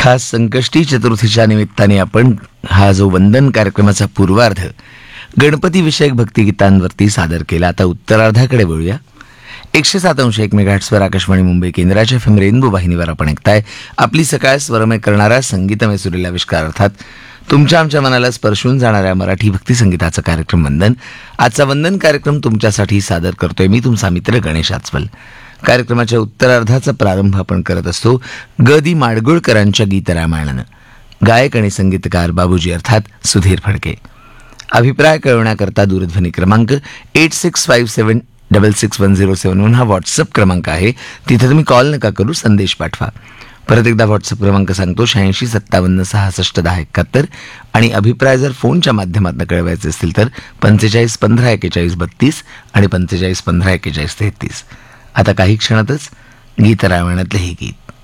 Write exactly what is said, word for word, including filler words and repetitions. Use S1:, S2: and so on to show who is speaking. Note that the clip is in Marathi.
S1: खास संकष्टी चतुर्थीच्या निमित्ताने आपण हा जो वंदन कार्यक्रमाचा पूर्वार्ध गणपती विषयक भक्तिगीतांवरती सादर केला. आता उत्तरार्धाकडे वळूया. एकशे सात अंश एक मेगाहर्ट्झवर आकाशवाणी मुंबई केंद्राच्या एफ एम रेनबो वाहिनीवर आपण ऐकताय आपली सकाळ स्वरमय करणारा संगीतमय सुरेला आविष्कार, अर्थात तुमच्या आमच्या मनाला स्पर्शून जाणाऱ्या मराठी भक्ती संगीताचा कार्यक्रम वंदन. आजचा वंदन कार्यक्रम तुमच्यासाठी सादर करतोय मी तुमचा मित्र गणेश आचवल. कार्यक्रमाच्या उत्तरार्धाचा प्रारंभ आपण करत असतो ग दी माडगुळकरांच्या गीतरामायणानं. गायक आणि संगीतकार बाबूजी अर्थात सुधीर फडके. अभिप्राय कळवण्याकरता दूरध्वनी क्रमांक एट सिक्स फाईव्ह सेवन डबल सिक्स वन झिरो सेवन वन हा व्हॉट्सअप क्रमांक आहे. तिथे तुम्ही कॉल नका करू, संदेश पाठवा. परत एकदा व्हॉट्सअप क्रमांक सांगतो, शहाऐंशी सत्तावन्न सहासष्ट दहा एकाहत्तर. आणि अभिप्राय जर फोनच्या माध्यमातून कळवायचे असतील तर पंचेचाळीस पंधरा एकेचाळीस बत्तीस आणि पंचेचाळीस पंधरा एकेचाळीस तेहतीस. आता काही क्षणातच गीतरामायणातले हे गीत.